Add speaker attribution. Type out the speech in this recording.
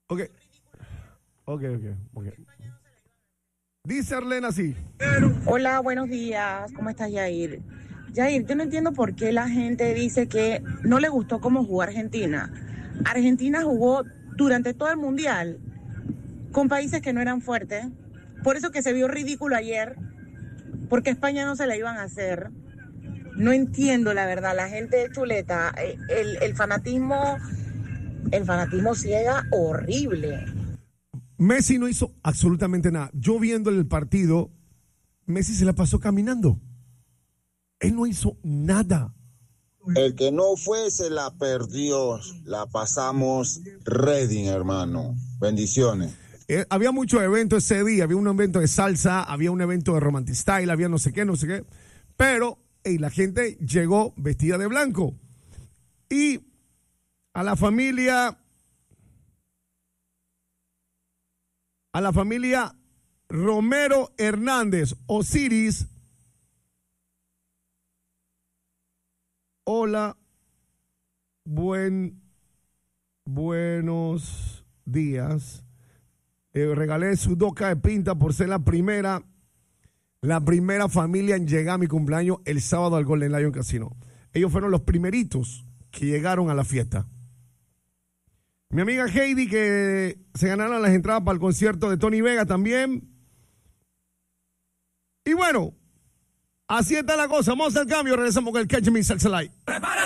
Speaker 1: Ok. Ok. Dice Arlena así.
Speaker 2: Hola, buenos días. ¿Cómo estás, Yair? Yair, yo no entiendo por qué la gente dice que no le gustó cómo jugó Argentina. Argentina jugó durante todo el Mundial con países que no eran fuertes. Por eso que se vio ridículo ayer, porque a España no se la iban a hacer. No entiendo, la verdad, la gente es chuleta. El fanatismo ciega horrible.
Speaker 1: Messi no hizo absolutamente nada. Yo viendo el partido, Messi se la pasó caminando. Él no hizo nada.
Speaker 3: El que no fue se la perdió. La pasamos ready, hermano. Bendiciones.
Speaker 1: Había muchos eventos ese día. Había un evento de salsa, había un evento de romantic style, había no sé qué. Pero la gente llegó vestida de blanco. Y a la familia Romero Hernández, Osiris. Hola, buenos días. Regalé su doca de pinta por ser la primera familia en llegar a mi cumpleaños el sábado al Golden Lion Casino. Ellos fueron los primeritos que llegaron a la fiesta. Mi amiga Heidi, que se ganaron las entradas para el concierto de Tony Vega también. Y bueno, así está la cosa. Vamos al cambio, regresamos con el Catch Me Salsa Live.